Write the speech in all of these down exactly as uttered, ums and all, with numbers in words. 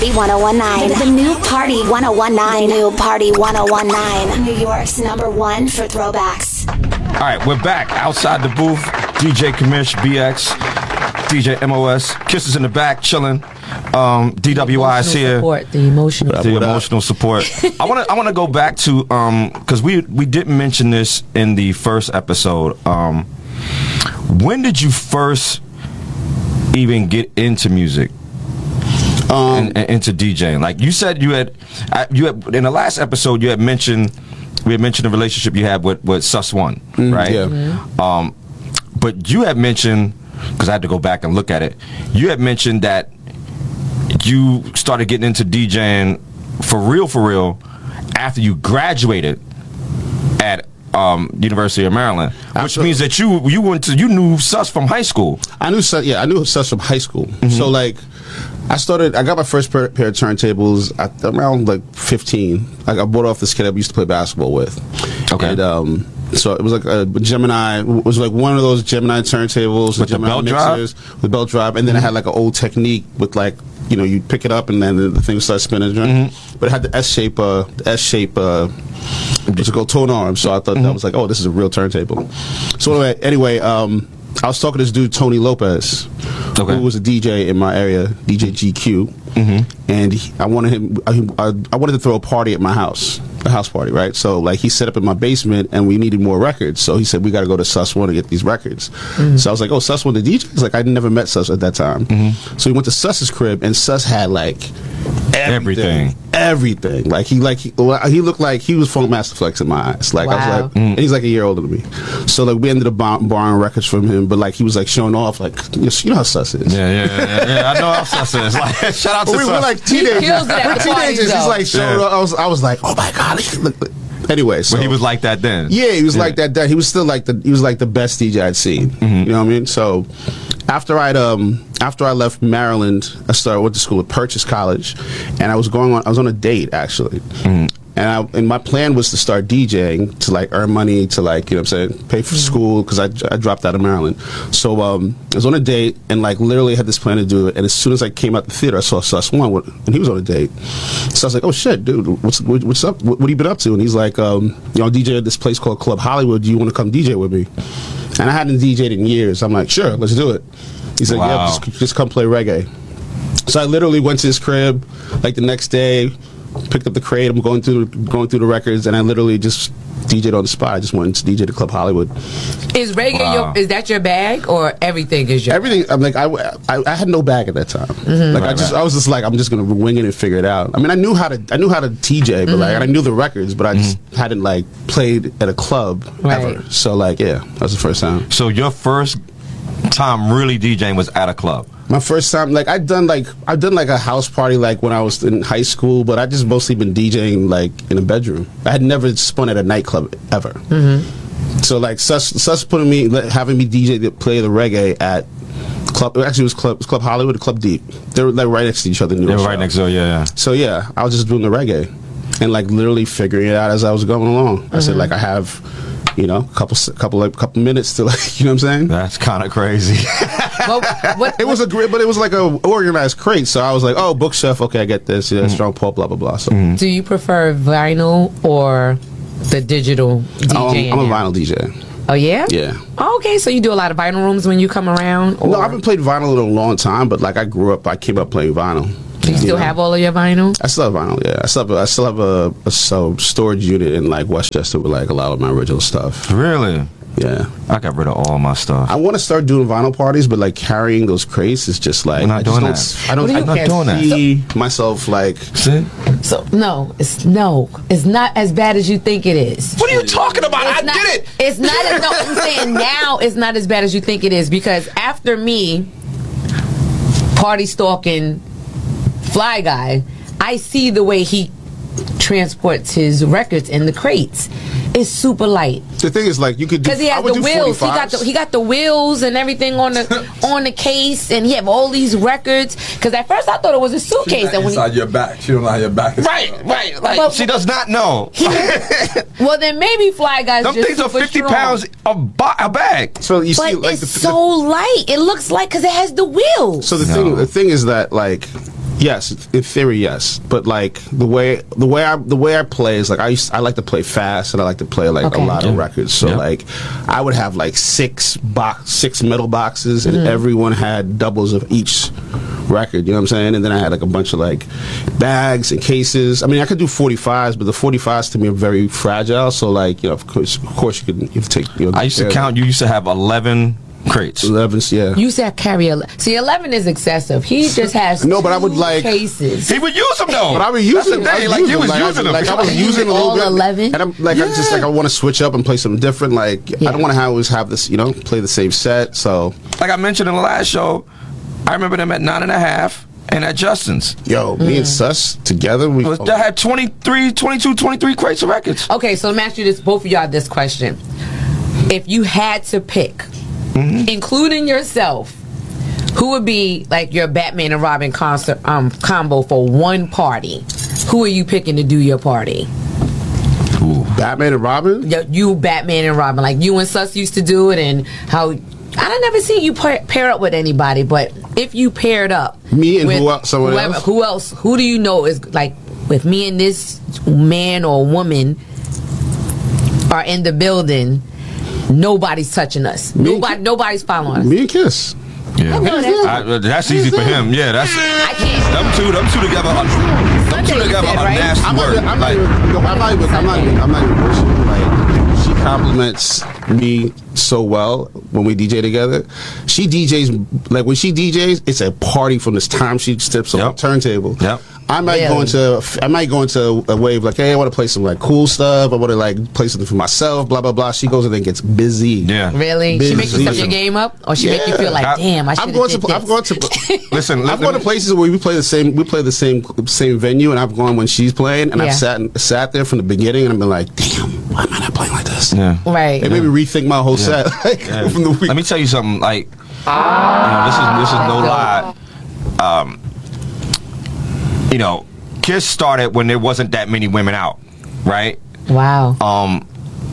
Party one oh one nine. The new Party one oh one nine. The new Party one oh one nine. New York's number one for throwbacks. All right, we're back outside the booth. D J Kamish, B X, D J M O S, Kisses in the back, chilling. Um, D W I is here. Support, the emotional, the emotional support. I want to. I want to go back to um, because we we didn't mention this in the first episode. Um, when did you first even get into music? Um, and, and into DJing? Like you said, you had, uh, you had in the last episode, you had mentioned. We had mentioned the relationship you had with, with Sus One, mm, right? Yeah. Mm-hmm. Um, but you had mentioned, because I had to go back and look at it, you had mentioned that you started getting into DJing for real, for real, after you graduated at um, University of Maryland, which Absolutely. means that you you went to you knew Sus from high school. I knew Sus, yeah, I knew Sus from high school. Mm-hmm. So like. I started. I got my first pair, pair of turntables at around like fifteen. Like I bought off this kid I used to play basketball with. Okay. And, um, so it was like a Gemini. It was like one of those Gemini turntables with the belt drive, with belt drive, and then mm-hmm. I had like an old Technique with like you know you pick it up and then the, the thing starts spinning. Mm-hmm. But it had the S shape. Uh, the S shape. Uh, what's it called? Tone arm. So I thought mm-hmm. that was like, oh, this is a real turntable. So anyway, anyway um, I was talking to this dude Tony Lopez. Okay. Who was a D J in my area, D J G Q, mm-hmm. and he, I wanted him. I, I wanted to throw a party at my house, a house party, right? So like he set up in my basement, and we needed more records. So he said we got to go to Sus One to get these records. Mm-hmm. So I was like, oh, Sus One, the D J? He's like, I never met Sus at that time. Mm-hmm. So we went to Sus's crib, and Sus had like everything, everything. everything. Like he like he, he looked like he was Funk Master Flex in my eyes. Like wow. I was like, mm-hmm. and he's like a year older than me. So like we ended up bar- borrowing records from him, but like he was like showing off, like you know how Sus is. Yeah, yeah, yeah, yeah. I know how Sus is. Like, shout out to we Sus. We're like teenagers. We're teenagers. He's like showing yeah. up. I was, I was like, oh my god. Look, look. Anyway, so but he was like that then. Yeah, he was yeah. like that then. He was still like the he was like the best D J I'd seen. Mm-hmm. You know what I mean? So after I'd um after I left Maryland, I started went to school at Purchase College, and I was going on. I was on a date actually. Mm-hmm. And I, and my plan was to start DJing to like earn money to like you know what I'm saying pay for school because I, I dropped out of Maryland. So um, I was on a date and like literally had this plan to do it. And as soon as I came out the theater, I saw Sus One and he was on a date. So I was like, oh shit, dude, what's what's up? What, what have you been up to? And he's like, um, you know, D J at this place called Club Hollywood. Do you want to come D J with me? And I hadn't D J'd in years. I'm like, sure, let's do it. He said, wow. yeah, just, just come play reggae. So I literally went to his crib like the next day. Picked up the crate. I'm going through going through the records, and I literally just D J'd on the spot. I just went to D J to Club Hollywood. Is reggae wow. your, is that your bag or everything is your everything? Bag? I'm like I, I, I had no bag at that time. Mm-hmm. Like right, I just right. I was just like I'm just gonna wing it and figure it out. I mean I knew how to I knew how to T J, but mm-hmm. like I knew the records, but I just mm-hmm. hadn't like played at a club right. ever. So like yeah, that was the first time. So your first time really DJing was at a club. My first time, like I'd done like I've done like a house party like when I was in high school, but I just mostly been DJing like in a bedroom. I had never spun at a nightclub ever. Mm-hmm. So like Sus, Sus putting me having me D J to play the reggae at club. Actually, it was club, it was Club Hollywood, Club Deep. They were like right next to each other. They were right next door. Yeah, yeah. So yeah, I was just doing the reggae and like literally figuring it out as I was going along. Mm-hmm. I said like I have. You know, a couple, couple, like, couple minutes to, like, you know what I'm saying? That's kind of crazy. well, what, it was a great, but it was like a organized crate. So I was like, oh, bookshelf, okay, I get this. Yeah, mm-hmm. Strong pulp, blah blah blah. So, mm-hmm. do you prefer vinyl or the digital DJing? I'm, I'm a vinyl D J. Oh yeah? Yeah. Oh, okay, so you do a lot of vinyl rooms when you come around? Or? No, I haven't played vinyl in a long time, but like I grew up, I came up playing vinyl. Do you still have all of your vinyl? I still have vinyl, yeah. I still have a, I still have a, a, a storage unit in like Westchester with like a lot of my original stuff. Really? Yeah. I got rid of all my stuff. I want to start doing vinyl parties, but like carrying those crates is just like I'm not I doing just that. I don't. I'm I not can't doing see that. myself like. See? So no, it's no, it's not as bad as you think it is. What are you talking about? It's I not, did it. It's not. As, no, I'm saying now it's not as bad as you think it is because after me, party stalking. Fly Guy, I see the way he transports his records in the crates. It's super light. The thing is, like, you could do because he has the wheels. He got the he got the wheels and everything on the on the case, and he have all these records. Because at first I thought it was a suitcase. She's not and when inside he, your back, she don't know how your back is. Right, right. Like but, she does not know. He, well, then maybe Fly Guy's Them just things are fifty strong. pounds a, ba- a bag. So you but see, like, it's the, so the, light. It looks like because it has the wheels. So the no. thing, the thing is that like. Yes, in theory, yes. But like the way the way I the way I play is like I used I like to play fast and I like to play like Okay. a lot Yeah. of records. So Yeah. like I would have like six box six metal boxes and Mm-hmm. everyone had doubles of each record. You know what I'm saying? And then I had like a bunch of like bags and cases. I mean, I could do forty-fives, but the forty-fives to me are very fragile. So like you know, of course, of course you can you can take. You know, I used to yeah, count. You used to have eleven crates. elevens. Yeah. You said carry ele- See, eleven is excessive. He just has No, but I would two like- cases. He would use them though. But I was That's using, the I thing. was Like using you was like, using I, them. like I was You using a all little bit, eleven? and I'm like, I just like I want to switch up and play something different. Like I Yeah. don't want to always have this, you know, play the same set. So Like I mentioned in the last show, I remember them at nine and a half and at Justin's. yo, me Mm. and Sus together, we It was- That had twenty-three, twenty-two, twenty-three crates of records. Okay, so let me ask you this, both of y'all, this question. If you had to pick, Mm-hmm. including yourself, who would be like your Batman and Robin concert um, combo for one party? Who are you picking to do your party? Batman and Robin. Yo- You, Batman and Robin, like you and Sus used to do it, and how I don't never see you pair, pair up with anybody, but if you paired up, Me and with who else- someone whoever, else? who else? Who do you know is like with me and this man or woman are in the building? Nobody's touching us. Me and Nobody, Ki- nobody's following us. Me and Kiss. Yeah, know that. I- that's easy for him. Yeah, that's I can't. them two. Them two together. Them Sunday two you together said, are right? nasty I'm not, work. even- I'm, not Like, even, no, I'm not even. I'm not even. I'm not even bullshitting. Like she compliments me so well when we D J together. She D Js like when she D Js, it's a party from this time she steps on Yep. the turntable. Yep. I might Really? go into I might go into a wave like, hey, I want to play some like cool stuff. I want to like play something for myself. Blah blah blah. She goes in there and gets busy. yeah. Really? Busy. She makes you step your game up, or she make you feel like, I- damn, I should I've have gone did to this. I've gone to Listen, I've let gone to me- places where we play the same we play the same same venue, and I've gone when she's playing, and Yeah. I've sat sat there from the beginning, and I've been like, damn, why am I not playing like this? Yeah. Right. It made me rethink my whole set like, Yeah. from the week. Let me tell you something. Like, you know, this is this is no lie. Um, you know, Kiss started when there wasn't that many women out, right? Wow. Um,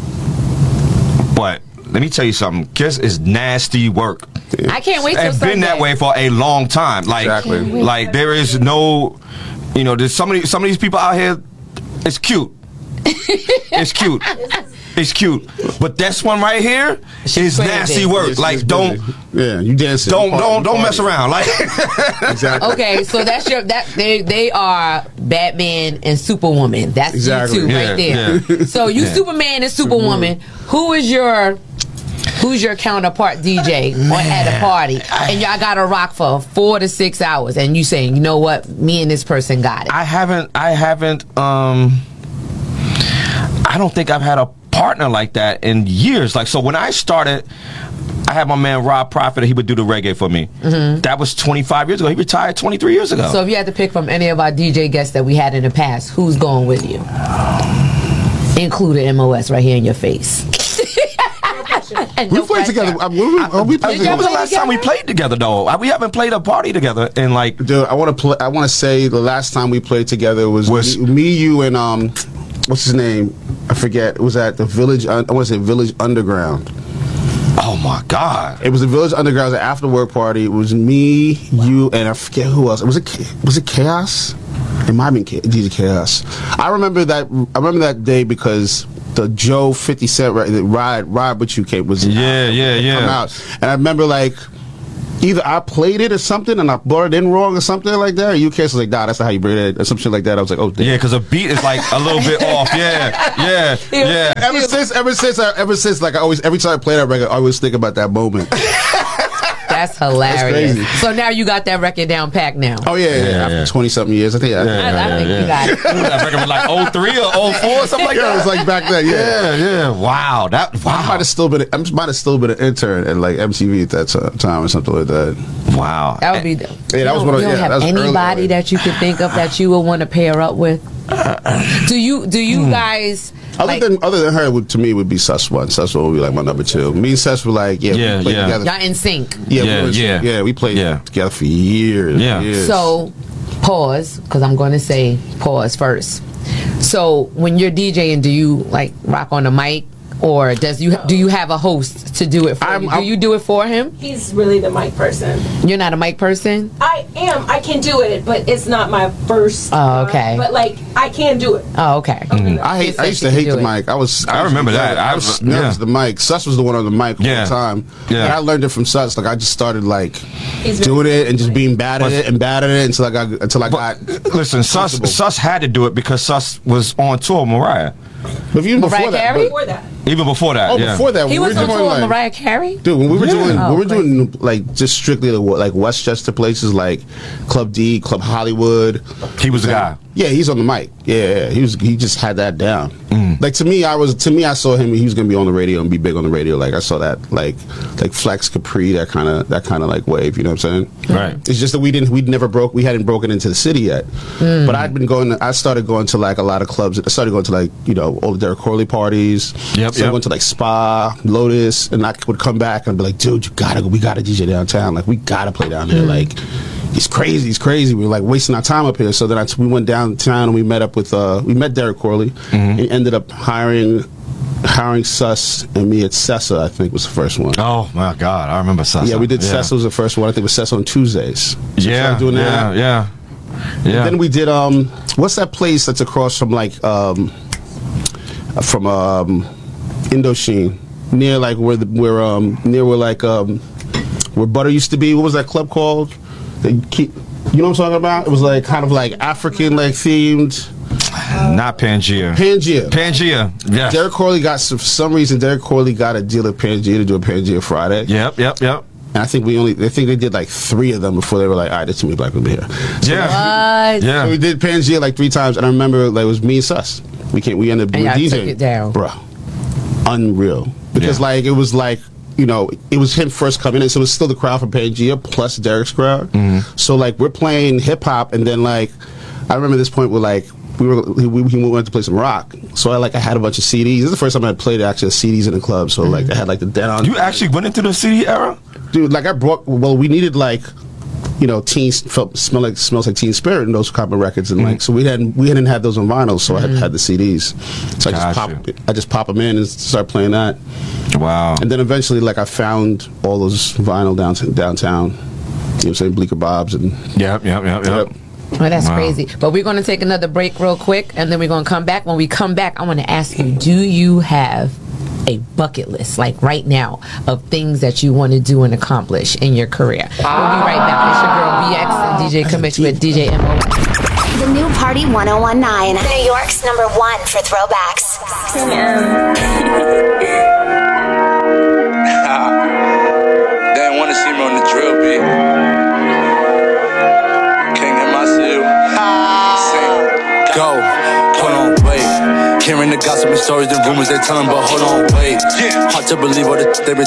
but let me tell you something. Kiss is nasty work. I can't wait till It's Sunday. been that way for a long time. Like, Exactly. Can't wait. like there is no, you know, there's some of these, some of these people out here. It's cute. It's cute. It's cute. But this one right here She's is crazy. nasty work. It's- Like, it's don't, busy. yeah, you dancing. don't, Party, don't, don't mess party. around. Like, Exactly. Okay, so that's your that they they are Batman and Superwoman. That's Exactly. you two Yeah, right there. yeah. So you Yeah. Superman and Superwoman. Who is your who's your counterpart D J or at a party? And y'all got to rock for four to six hours, and you saying, you know what, me and this person got it. I haven't, I haven't, um, I don't think I've had a partner like that in years. Like, so when I started, I had my man Rob Prophet. He would do the reggae for me. That was twenty-five years ago. He retired twenty-three years ago. So if you had to pick from any of our D J guests that we had in the past, who's going with you? Including M O S right here in your face. And We no played pressure. together. I, we, we, oh, we played Did y'all when was the together. play last time we together? played together, though? We haven't played a party together in like. Dude, I want to play. I want to say the last time we played together was, Was- me, me, you, and um, what's his name? I forget. It was at the Village. I want to say Village Underground. Oh my God! It was the Village Underground. It was an after work party. It was me, you, and I forget who else. Was it Cha- was it Chaos? It might have been Cha- D J Chaos. I remember that. I remember that day because the Joe fifty Cent ri- the ride ride with you came was Yeah, yeah, yeah. come out, and I remember like. Either I played it or something, and I brought it in wrong or something like that. Or you case was like, "Nah, that's not how you bring it," or some shit like that. I was like, "Oh, damn." Yeah, because the beat is like a little bit off. Yeah, yeah, yeah. Ever since, ever since, I, ever since, like I always, every time I play that record, I always think about that moment. That's hilarious. crazy. So now you got that record down packed now. Oh yeah, yeah, Yeah, yeah. yeah. After twenty something years, I think. I, I, yeah, I think you got it. That record was like oh three or oh four, something like it that. was like back then. Yeah, Yeah, yeah. Wow, that I wow. might have still been, I might have still been an intern at like M T V at that ti- time or something like that. Wow. That would be. that you was don't, one of- you don't yeah, have that was early anybody on. that you could think of that you would want to pair up with. Do you? Do you Hmm. guys? Other like, than other than her, would, to me would be Sus one. Sus one would be like my number two. Me and Sus were like, yeah, Yeah, we played yeah. together. y'all in sync. Yeah, Yeah, we were, yeah. yeah, we played Yeah. together for years. Yeah. years. So, pause, because I'm going to say pause first. So, when you're DJing, do you like rock on the mic or does you do you have a host to do it for I'm- you? I'm- Do you do it for him? He's really the mic person. You're not a mic person. I am. I can do it, but it's not my first. Oh, okay. Uh, but like, I can do it. Oh, okay. I hate. She I said used she to could hate do the it. mic. I was. I was remember nervous. that. I I- was yeah. nervous. The mic. Sus was the one on the mic all Yeah. the time. Yeah. And I learned it from Sus. Like I just started like He's doing very it and just being bad at it and bad at it until I got until I got. Listen, Sus comfortable. Sus had to do it because Sus was on tour with Mariah. But even Mariah before that, Carey? before that. Even before that. oh, yeah. before that, He we was were on doing tour with like, Mariah Carey. dude, when we were Yeah. doing, Oh, we were crazy. doing like just strictly the, like Westchester places like Club D, Club Hollywood. He was the guy. Yeah, he's on the mic. Yeah, yeah, he was. He just had that down. Mm. Like to me, I was. To me, I saw him. He was gonna be on the radio and be big on the radio. Like I saw that. Like like Flex Capri, that kind of that kind of like wave. You know what I'm saying? Right. It's just that we didn't. We'd never broke. We hadn't broken into the city yet. Mm. But I'd been going. To, I started going to like a lot of clubs. I started going to like you know all the Derek Corley parties. Yep, So I yep. went to like Spa, Lotus, and I would come back and be like, dude, you gotta go. We gotta D J downtown. Like we gotta play down there. Like. He's crazy. He's crazy. We were like wasting our time up here. So then I, we went downtown and we met up with. Uh, we met Derek Corley. And he ended up hiring, hiring Sus and me at Cessa. I think was the first one. Oh my God, I remember Sus. Yeah, we did. Cessa was the first one. I think it was Cessa on Tuesdays. So we Yeah, started doing yeah, that. yeah, yeah. Then we did. Um, what's that place that's across from like um, from um, Indochine, near like where the where um near where like um where Butter used to be. What was that club called? They keep, you know what I'm talking about? It was like kind of like African like themed. Not Pangea. Pangea. Pangea. Yeah. Derek Corley got for some reason. Derek Corley got a deal at Pangea to do a Pangea Friday. Yep. Yep. Yep. And I think we only. I think they did like three of them before they were like, all right, there's too many black people here. Yeah. What? Yeah. So we did Pangea like three times, and I remember like it was me and Sus. We can't. We ended up And with y'all DJing. took it down. Bro, unreal. Because Yeah. like it was like you know it was him first coming in, so it was still the crowd from Pangea plus Derek's crowd. Mm-hmm. So like we're playing hip hop, and then like I remember this point where like we were we, we went to play some rock. So I like I had a bunch of C Ds. This is the first time I had played actually C Ds in the club. So like I had like the down. You actually went into the C D era? Dude, like I brought. Well, we needed like, you know, teen felt, smell like smells like Teen Spirit and those kind of records, and like so we hadn't we hadn't had those on vinyl, so I had had the C Ds. So I just Gotcha. pop I just pop them in and start playing that, Wow. and then eventually like I found all those vinyl downtown downtown. You know what I'm saying? Bleecker Bobs and Yep. Yep. Yep. Yep. Yep. Well, that's Wow. crazy. But we're going to take another break real quick, and then we're going to come back. When we come back, I want to ask you, do you have a bucket list, like right now, of things that you want to do and accomplish in your career? We'll be right back. It's your girl B X and D J Commish with D J M O. The new Party ten nineteen, New York's number one for throwbacks. They ain't wanna see me on the drill beat. King in my city. Sing. Go. Hold on, wait. Hearing the gossip and stories and rumors they telling, but hold on, wait. Hard to believe all the they been